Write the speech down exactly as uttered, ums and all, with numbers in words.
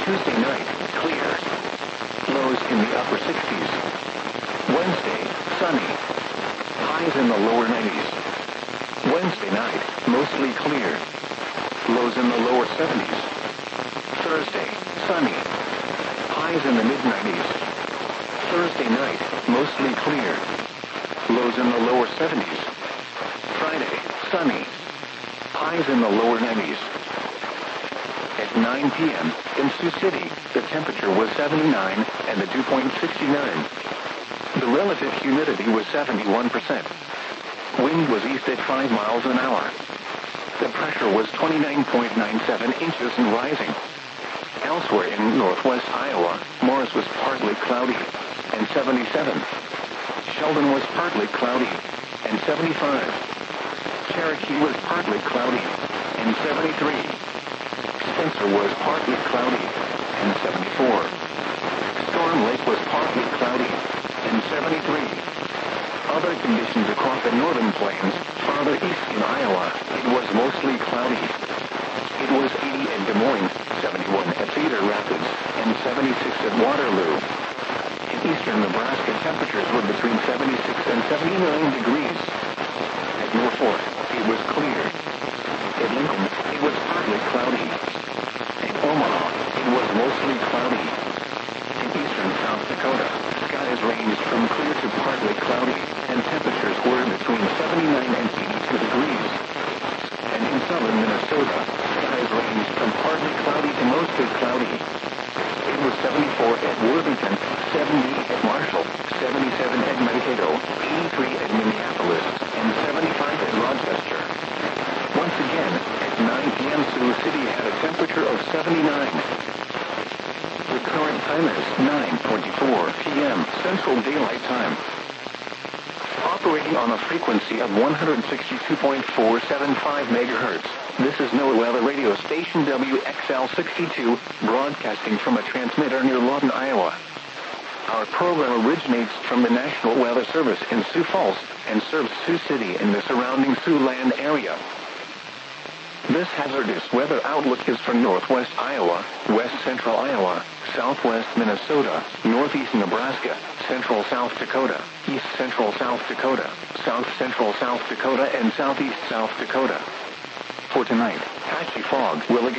Tuesday night, clear. Lows in the upper sixties. Wednesday, sunny. Highs in the lower nineties. Wednesday night, mostly clear. Lows in the lower seventies. Thursday, sunny. Highs in the mid nineties. Thursday night, mostly clear. Lows in the lower seventies. Friday, sunny. Highs in the lower nineties. At nine p.m. in Sioux City, the temperature was seventy-nine and the dew point sixty-nine. The relative humidity was seventy-one percent. Wind was east at five miles an hour. The pressure was twenty-nine point nine seven inches and rising. Elsewhere in northwest Iowa, Morris was partly cloudy and seventy-seven. Sheldon was partly cloudy and seventy-five. Cherokee was partly cloudy and seventy-three. Spencer was partly cloudy and seventy-four. Storm Lake was partly cloudy and seventy-three. Other conditions across the northern plains, farther east in Iowa, it was mostly cloudy. It was eighty at Des Moines, seventy-one at Cedar Rapids, and seventy-six at Waterloo. In eastern Nebraska, temperatures were between seventy-six and seventy-nine degrees. At Norfolk, it was clear. At Lincoln, it was partly cloudy. At Omaha, it was mostly cloudy. In eastern South Dakota, skies ranged from clear to partly cloudy, and temperatures were between seventy-nine and eighty-two degrees. And in southern Minnesota, skies ranged from partly cloudy to mostly cloudy. It was seventy-four at Worthington, seventy at Marshall, seventy-seven at Mankato, eighty-three at Minneapolis, and seventy-five at Rochester. Once again, at nine p.m. Sioux City had a temperature of seventy-nine. The current time is nine twenty-four p.m. Central Daylight Time. Operating on a frequency of one hundred sixty-two point four seven five megahertz, this is NOAA Weather Radio Station W X L sixty-two, broadcasting from a transmitter near Lawton, Iowa. Our program originates from the National Weather Service in Sioux Falls and serves Sioux City and the surrounding Siouxland area. This hazardous weather outlook is for northwest Iowa, west central Iowa, southwest Minnesota, northeast Nebraska, central South Dakota, east central South Dakota, south central South Dakota, and southeast South Dakota. For tonight, patchy fog will again